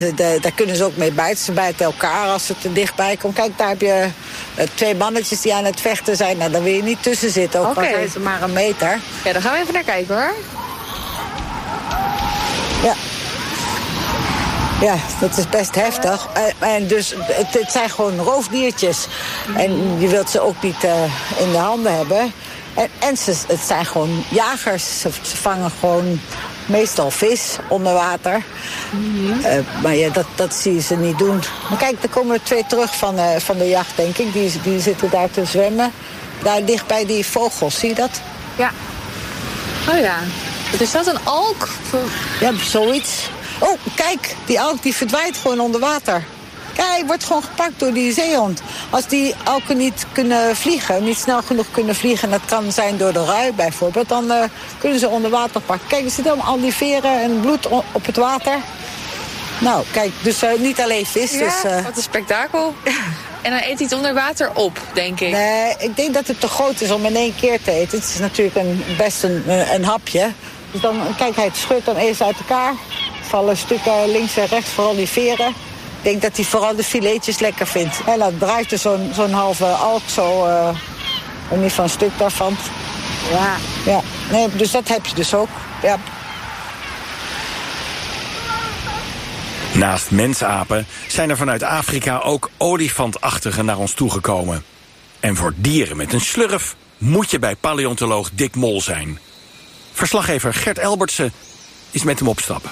Daar kunnen ze ook mee bijten. Ze bijten elkaar als ze te dichtbij komen. Kijk, daar heb je 2 mannetjes die aan het vechten zijn. Nou, daar wil je niet tussen zitten. Ook al zijn ze maar een meter. Ja, daar gaan we even naar kijken, hoor. Ja. Ja, dat is best heftig. En dus, het zijn gewoon roofdiertjes. En je wilt ze ook niet in de handen hebben. En het zijn gewoon jagers. Ze vangen gewoon meestal vis onder water. Maar ja, dat zie je ze niet doen. Maar kijk, er komen er 2 terug van de jacht, denk ik. Die zitten daar te zwemmen. Daar dicht bij die vogels, zie je dat? Ja. Oh ja. Is dat een alk? Ja, zoiets. Oh, kijk, die alk die verdwijnt gewoon onder water. Kijk, hij wordt gewoon gepakt door die zeehond. Als die alken niet kunnen vliegen, niet snel genoeg kunnen vliegen... en dat kan zijn door de rui bijvoorbeeld, dan kunnen ze onder water pakken. Kijk, er zitten allemaal al die veren en bloed op het water. Nou, kijk, dus niet alleen vis. Ja, dus, wat een spektakel. En dan eet hij het onder water op, denk ik. Nee, ik denk dat het te groot is om in 1 keer te eten. Het is natuurlijk best een hapje. Dus dan, kijk, hij scheurt dan eerst uit elkaar. Vallen stukken links en rechts, vooral die veren. Ik denk dat hij vooral de filetjes lekker vindt. En dan draait er zo'n halve alk zo, en niet van een stuk daarvan. Ja. Nee, dus dat heb je dus ook, ja. Naast mensapen zijn er vanuit Afrika ook olifantachtigen naar ons toegekomen. En voor dieren met een slurf moet je bij paleontoloog Dick Mol zijn. Verslaggever Gert Elbertse is met hem op stap.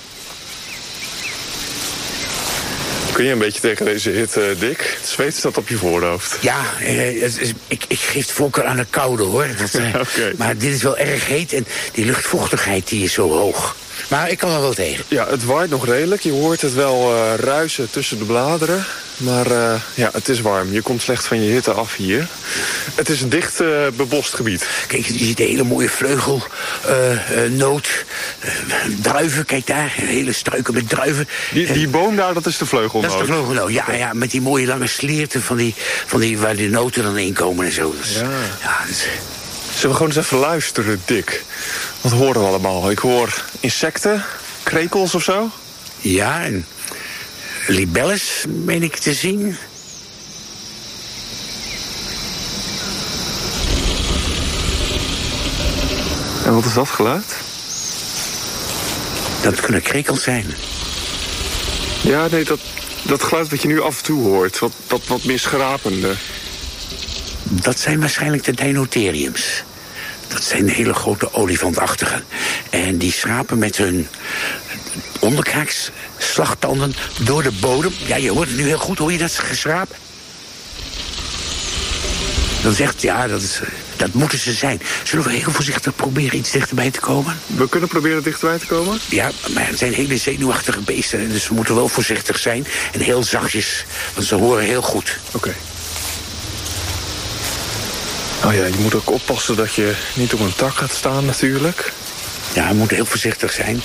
Kun je een beetje tegen deze hitte, Dick? Het zweet staat op je voorhoofd. Ja, ik geef het volker aan de koude, hoor. Okay. Maar dit is wel erg heet en die luchtvochtigheid die is zo hoog. Maar ik kan er wel tegen. Ja, het waait nog redelijk. Je hoort het wel ruisen tussen de bladeren. Maar ja, het is warm. Je komt slecht van je hitte af hier. Het is een dicht bebost gebied. Kijk, je ziet een hele mooie vleugelnoot. Druiven, kijk daar. Hele struiken met druiven. Die boom daar, dat is de vleugelnoot? Dat is de vleugelnoot, ja. Met die mooie lange slierten van die waar de noten dan in komen en zo. Dus, ja. Zullen we gewoon eens even luisteren, Dick? Wat horen we allemaal? Ik hoor insecten, krekels of zo? Ja, en libelles, meen ik te zien. En wat is dat geluid? Dat kunnen krekels zijn. Ja, nee, dat geluid wat je nu af en toe hoort, wat meer schrapende. Dat zijn waarschijnlijk de Deinotheriums. Dat zijn hele grote olifantachtigen. En die schrapen met hun onderkaakslagtanden door de bodem. Ja, je hoort het nu heel goed. Hoor je dat geschraap? Dan zegt, ja, dat moeten ze zijn. Zullen we heel voorzichtig proberen iets dichterbij te komen? We kunnen proberen dichterbij te komen? Ja, maar het zijn hele zenuwachtige beesten. Dus we moeten wel voorzichtig zijn. En heel zachtjes, want ze horen heel goed. Oké. Oh ja, je moet ook oppassen dat je niet op een tak gaat staan natuurlijk. Ja, we moeten heel voorzichtig zijn.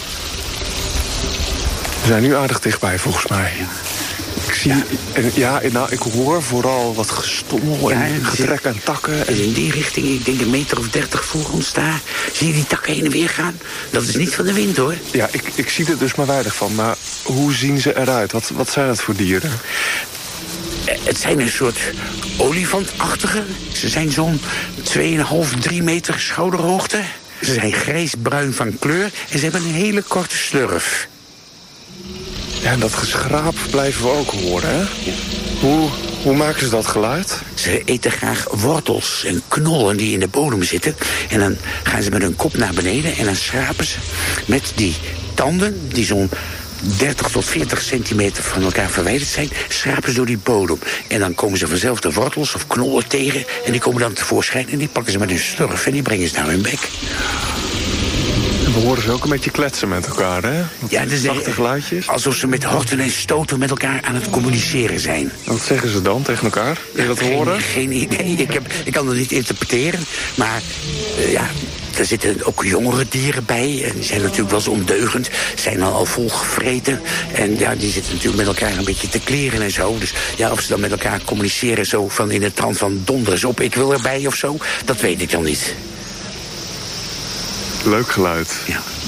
We zijn nu aardig dichtbij volgens mij. Ik zie, ik hoor vooral wat gestommel en getrek aan takken. En in die richting, ik denk 1,30 meter voor ons daar. Zie je die takken heen en weer gaan? Dat is niet van de wind, hoor. Ja, ik zie er dus maar weinig van. Maar hoe zien ze eruit? Wat zijn dat voor dieren? Het zijn een soort olifantachtige. Ze zijn zo'n 2,5, 3 meter schouderhoogte. Ze zijn grijsbruin van kleur en ze hebben een hele korte slurf. Ja, en dat geschraap blijven we ook horen, hè? Ja. Hoe maken ze dat geluid? Ze eten graag wortels en knollen die in de bodem zitten. En dan gaan ze met hun kop naar beneden en dan schrapen ze met die tanden die zo'n 30 tot 40 centimeter van elkaar verwijderd zijn, schrapen ze door die bodem. En dan komen ze vanzelf de wortels of knollen tegen en die komen dan tevoorschijn en die pakken ze met hun slurf en die brengen ze naar hun bek. En we horen ze ook een beetje kletsen met elkaar, hè? Ja, dus zachte geluidjes. Alsof ze met horten en stoten met elkaar aan het communiceren zijn. Wat zeggen ze dan tegen elkaar? Wil je dat horen? Geen idee. Ik kan dat niet interpreteren. Maar ja, er zitten ook jongere dieren bij. En die zijn natuurlijk wel eens ondeugend. Zijn al volgevreten. En ja, die zitten natuurlijk met elkaar een beetje te kleren en zo. Dus ja, of ze dan met elkaar communiceren zo van in de trant van donder eens op, ik wil erbij of zo. Dat weet ik dan niet. Leuk geluid. Ja.